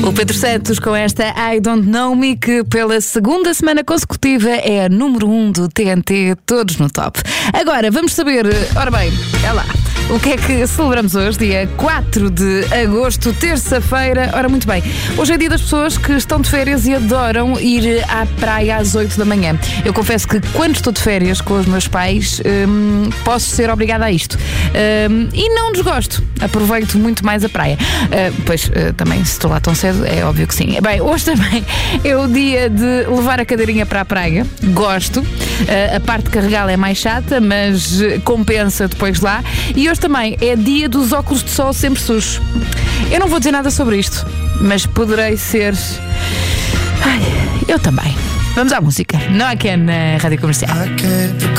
O Pedro Santos com esta I Don't Know Me, que pela segunda semana consecutiva é a número 1 do TNT, todos no top. Agora vamos saber, ora bem, é lá, o que é que celebramos hoje, dia 4 de agosto, terça-feira. Ora, muito bem, hoje é dia das pessoas que estão de férias e adoram ir à praia às 8 da manhã. Eu confesso que quando estou de férias com os meus pais, posso ser obrigada a isto. E não desgosto, aproveito muito mais a praia. Pois, também, se estou lá tão cedo, é óbvio que sim. Bem, hoje também é o dia de levar a cadeirinha para a praia. Gosto. A parte de carregá-la é mais chata, mas compensa depois lá. E hoje também é dia dos óculos de sol sempre sujos. Eu não vou dizer nada sobre isto, mas poderei ser... Ai, eu também. Vamos à música. Não há quem na Rádio Comercial.